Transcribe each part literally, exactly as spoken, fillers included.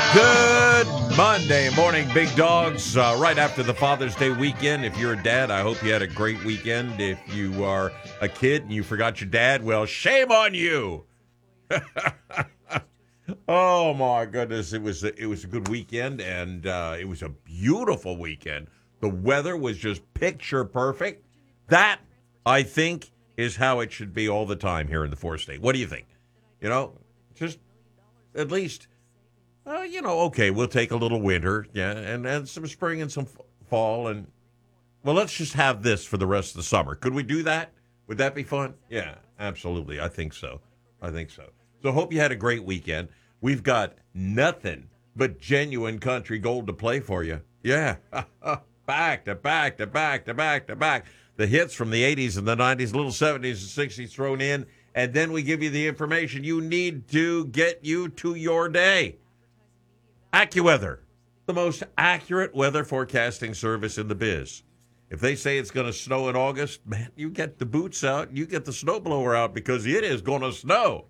Good Monday morning, big dogs. Uh, right after the Father's Day weekend. If you're a dad, I hope you had a great weekend. If you are a kid and you forgot your dad, well, shame on you. Oh my goodness, it was a, it was a good weekend, and uh, it was a beautiful weekend. The weather was just picture perfect. That, I think, is how it should be all the time here in the four state. What do you think? You know, just at least. Uh, you know, okay, we'll take a little winter, yeah, and, and some spring and some f- fall, and, well, let's just have this for the rest of the summer. Could we do that? Would that be fun? Yeah, absolutely. I think so. I think so. So hope you had a great weekend. We've got nothing but genuine country gold to play for you. Yeah, back to back to back to back to back. The hits from the eighties and the nineties, little seventies and sixties thrown in, and then we give you the information you need to get you to your day. AccuWeather, the most accurate weather forecasting service in the biz. If they say it's going to snow in August, man, you get the boots out, you get the snowblower out because it is going to snow.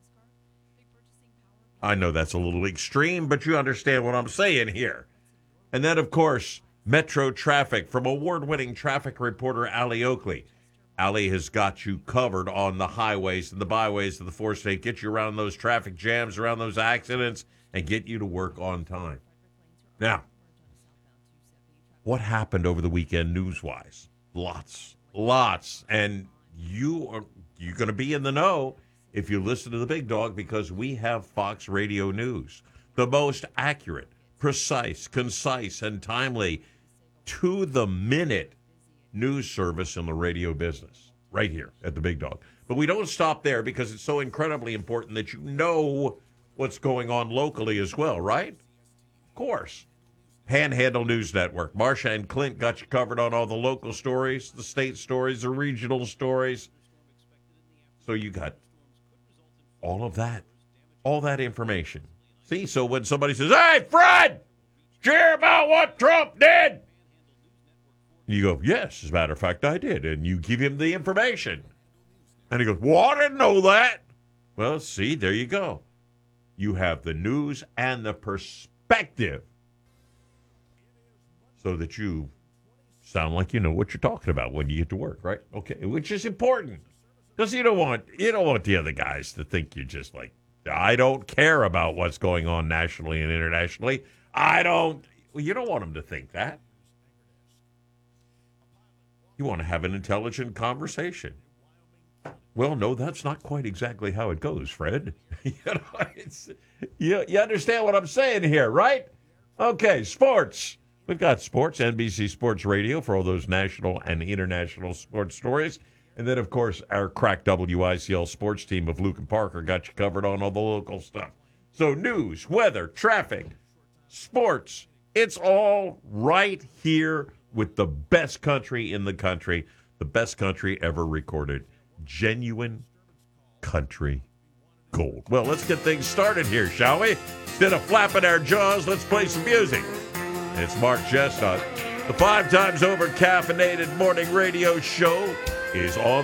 I know that's a little extreme, but you understand what I'm saying here. And then, of course, Metro Traffic from award-winning traffic reporter Allie Oakley. Allie has got you covered on the highways and the byways of the four-state, get you around those traffic jams, around those accidents, and get you to work on time. Now, what happened over the weekend news-wise? Lots, lots. And you are you're going to be in the know if you listen to the big dog because we have Fox Radio News, the most accurate, precise, concise, and timely, to-the-minute news service in the radio business right here at the big dog. But we don't stop there because it's so incredibly important that you know what's going on locally as well, right? Of course. Panhandle News Network. Marcia and Clint got you covered on all the local stories, the state stories, the regional stories. So you got all of that, all that information. See, so when somebody says, "Hey, Fred, did you hear about what Trump did?" You go, "Yes, as a matter of fact, I did." And you give him the information. And he goes, "Well, I didn't know that." Well, see, there you go. You have the news and the perspective so that you sound like you know what you're talking about when you get to work, right? Okay, which is important because you don't want you don't want the other guys to think you're just like, I don't care about what's going on nationally and internationally. I don't. Well, you don't want them to think that. You want to have an intelligent conversation. Well, no, that's not quite exactly how it goes, Fred. you know, it's, you, you understand what I'm saying here, right? Okay, sports. We've got sports, N B C Sports Radio for all those national and international sports stories. And then, of course, our crack W I C L sports team of Luke and Parker got you covered on all the local stuff. So news, weather, traffic, sports, it's all right here with the best country in the country, the best country ever recorded. Genuine country gold. Well, let's get things started here, shall we? Instead of flapping our jaws, let's play some music. It's Mark Chestnut. The five times over caffeinated morning radio show is on